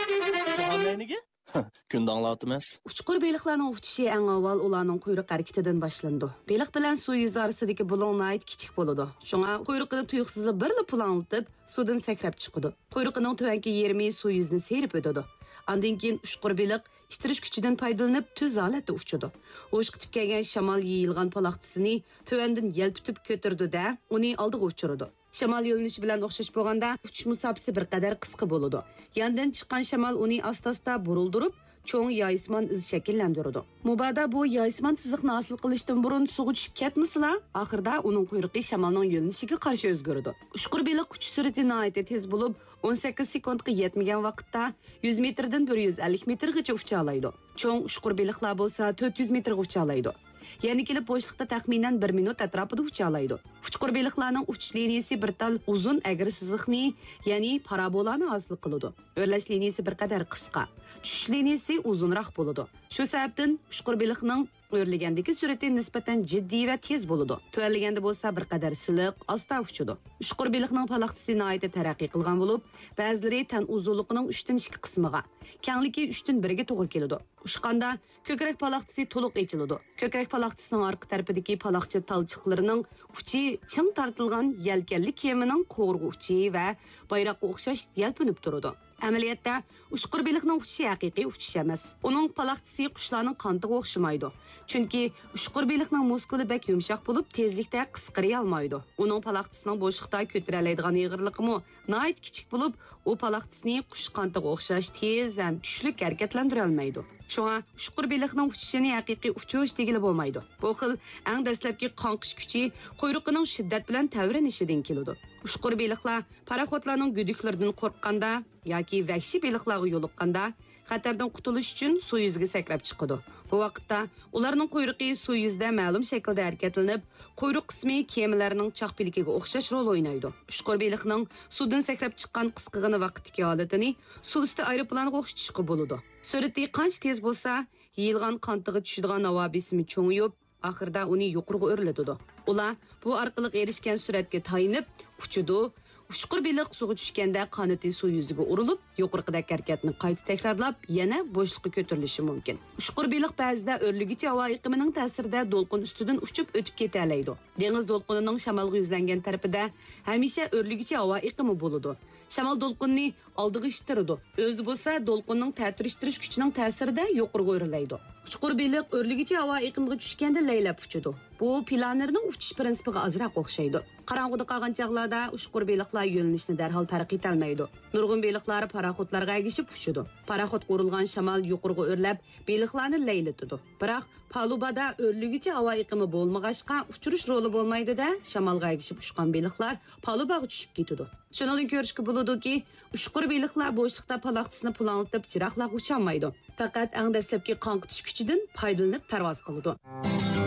Johanlayniga? Kunda anglatmaz. Uçqur beliqlarning uçuşu eng avval ularning quyruq harakatidan boshlanadi. Beliq bilan suv yuzi orasidagi bulonlayt kichik bo'ladi. Shunga quyruqini tuyuqsiz birla pulanlatib, suvdan sakrab chiqadi. Quyruqining tuvanki yermi suv yuzini serib o'tadi. Ondan keyin uçqur beliq ishtirish kuchidan foydalanib tuz holatda uchadi. O'shqitib kelgan shamol yeyilgan paloqtisini tuvandan yelpitib ko'tirdi-da, uni oldiga uchiradi. Shamol yo'linishi bilan o'xshash bo'lganda, uchish musofasi bir qadar qisqa bo'ladi. Yandan chiqqan shamol uni asta-asta burildirib, cho'ng yoyismon iz shakllantiradi. Mubada bu yoyismon chiziqni hosil qilishdan burun suvga tushib ketmaslar, oxirida uning quyruqi shamolning yo'linishiga qarshi o'zgaradi. Ushqur beliq uchish sur'ati nihoyatda tez bo'lib, 18 sekundga yetmagan vaqtda 100 metrdan 150 metrgacha ucha oladi. Cho'ng ushqur beliqlar bo'lsa 400 metrga ucha oladi. Yani kelib bo'shliqda taxminan 1 minut atrofida ucha oladi. Ushqur beliqlarning uchish liniyasi bir tal uzun agri siziqni, ya'ni parabolani hosil qiladi. O'rlash liniyasi bir qadar qisqa, tushish liniyasi uzunroq bo'ladi. Shu sababdan ushqur beliqning o'rlagandagi sur'ati nisbatan jiddiy va tez bo'ladi. Tuvalliganda bo'lsa bir qadar siliq, asta uchadi. Ushqur beliqning paloqtisi nihoyatda taraqqiy qilgan bo'lib, ba'zilari tan uzunligining 3 dan 2 qismiga, kengligi 3 dan 1 ga to'g'ri keladi. Ushqanda ko'krak paloqtisi to'liq ochiladi. Ko'krak paloqtisining orqa tarafidagi paloqcha talchiqlarining uchi ching tortilgan yelkanli kemining qo'rg'i uchi va bayroqqa o'xshash yalpinib turadi. Amaliyotda ushqur beliqning uchishi haqiqiy uchish emas. Uning paloqtisi qushlarning qantiga o'xshamaydi. Chunki ushqur beliqning muskuli bak yumshoq bo'lib, tezlikda qisqariy olmaydi. Uning paloqtisining bo'shliqda ko'tara oladigan yig'irliqimi nihoyat kichik bo'lib, u paloqtisini qush qantiga o'xshash tez ham kuchli harakatlantira olmaydi. Shunga ushqur beliqning uchishini haqiqiy uchish degili bo'lmaydi. Bu xil eng dastlabki qonqish kuchi quyruqining shiddat bilan tavrinishidan keladi. Ushqur beliqlar paraxotlarning guduklaridan qo'rqqanda yoki vahshiy beliqlarga yo'liqqanda xatardan qutulish uchun suv yuziga sakrab chiqadi. Bu vaqtda ularning quyruqi suv yuzida ma'lum shaklda harakatlanib, quyruq qismi kemalarning chaqpiligiga o'xshash rol o'ynaydi. Ushqur beliqning suvdan sakrab chiqqan qisqig'ini vaqtdagi holatini suv usti aeroplanga o'xshatishga bo'ladi. Sur'ati qancha tez bo'lsa, yeyilgan qantiga tushadigan havo besimi cho'ngiyib, oxirida uni yuqoriga o'rlatadi. Ular bu orqali erishgan sur'atga tayinib uchadi. Ushqur beliq suvga tushganda qanoti suv yuziga urilib, yuqorqidagi harakatni qayta takrorlab, yana bo'shliqqa ko'tarilishi mumkin. Ushqur beliq ba'zida o'rligicha havo iqimining ta'sirida to'lqin ustidan uchib o'tib keta oladi. Dengiz to'lqinining shamolga yuzlangan tarafida hamisha o'rligicha havo iqimi bo'ladi. Shamol to'lqinni oldiga ishtiradi. O'zi bo'lsa to'lqinning ta'tirishtirish kuchining ta'sirida yuqoriga o'rilaydi. Ushqur beliq o'rligicha havo iqimiga tushganda laylab uchadi. Bu planlarning uchish prinsipiga ozroq o'xshaydi. Qarong'uda qolgan chaqlarda ushqur beliqlar yo'linishni darhol farq etolmaydi. Nurg'un beliqlar paraxotlarga agishib uchadi. Paraxot qo'rilgan shamol yuqoriga o'rlab, beliqlarni laylatadi. Biroq palubada o'rligicha havo iqimi bo'lmag'achqa uchirish roli bo'lmaydi-da, shamolga agishib uchgan beliqlar palubaga tushib ketadi. Shundan ko'rishga bo'ladiki, ushqur beliqlar bo'shliqda paloqtisini pulanlatib jiroqlarga ucha olmaydi. Faqat eng dastlabki qonqitish kuchidan foydalanib parvoz qiladi.